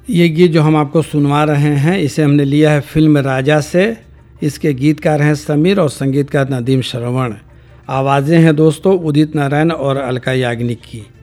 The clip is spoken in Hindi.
ये गीत जो हम आपको सुनवा रहे हैं इसे हमने लिया है फिल्म राजा से। इसके गीतकार हैं समीर और संगीतकार नदीम श्रवण। आवाज़ें हैं दोस्तों उदित नारायण और अलका याग्निक की।